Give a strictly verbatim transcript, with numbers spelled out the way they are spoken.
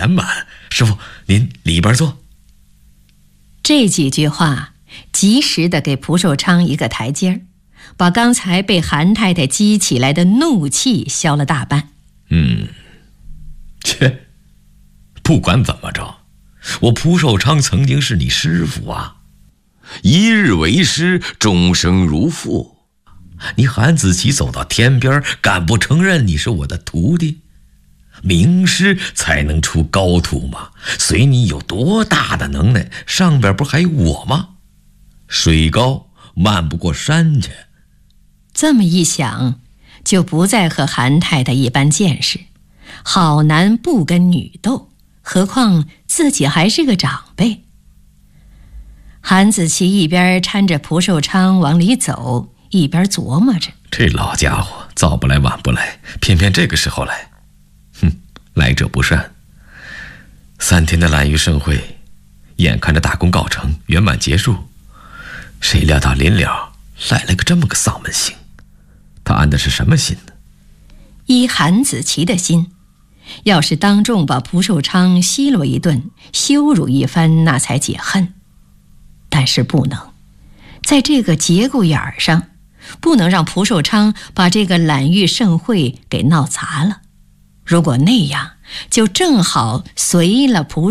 圆满。师傅，您里边坐。 这几句话及时地给蒲寿昌一个台阶儿，把刚才被韩太太激起来的怒气消了大半。 嗯，切，不管怎么着，我蒲寿昌曾经是你师傅啊。 一日为师，终生如父。 你韩子琪走到天边，敢不承认你是我的徒弟？名师才能出高徒嘛，随你有多大的能耐，上边不还有我吗？水高漫不过山去。 这么一想，就不再和韩太太一般见识。好男不跟女斗，何况自己还是个长辈。韩子琪一边搀着蒲寿昌往里走，一边琢磨着： 这老家伙早不来晚不来，偏偏这个时候来，哼，来者不善。三天的揽鱼盛会，眼看着大功告成，圆满结束，谁料到临了来了个这么个丧门星。他安的是什么心呢？ 依韩子琪的心，要是当众把蒲寿昌奚落一顿，羞辱一番，那才解恨。但是不能，在这个节骨眼儿上，不能让蒲寿昌把这个揽玉盛会给闹砸了。如果那样，就正好随了蒲